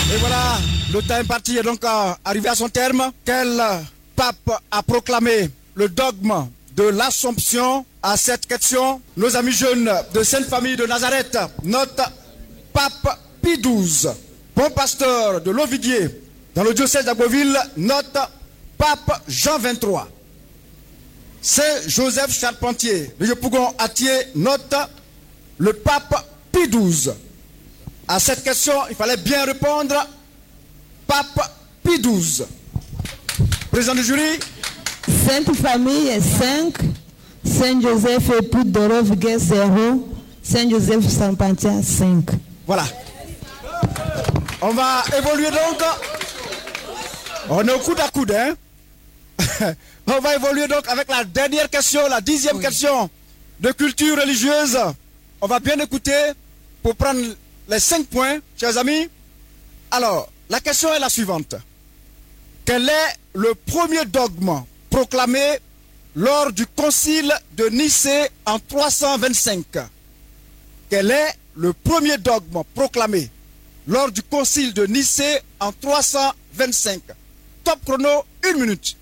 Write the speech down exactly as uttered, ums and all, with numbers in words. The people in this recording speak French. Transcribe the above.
Et voilà, le temps imparti est donc euh, arrivé à son terme. Quel euh, pape a proclamé le dogme de l'Assomption? À cette question, nos amis jeunes de Sainte Famille de Nazareth notent pape Pie douze. Bon pasteur de l'Ovidier dans le diocèse d'Abbeville note pape Jean vingt-trois. Saint Joseph Charpentier de Yopougon-Atier note le pape Pie douze. À cette question, il fallait bien répondre pape Pie douze. Président du jury. Sainte Famille cinq, Saint Joseph époux d'Orovgue zéro, Saint Joseph Charpentier cinq. Voilà. On va évoluer donc. On est au coude à coude, hein. On va évoluer donc avec la dernière question, la dixième oui. question de culture religieuse. On va bien écouter pour prendre les cinq points, chers amis. Alors, la question est la suivante. Quel est le premier dogme proclamé lors du concile de Nicée en trois cent vingt-cinq? Quel est le premier dogme proclamé lors du concile de Nicée en trois cent vingt-cinq? Top chrono, une minute.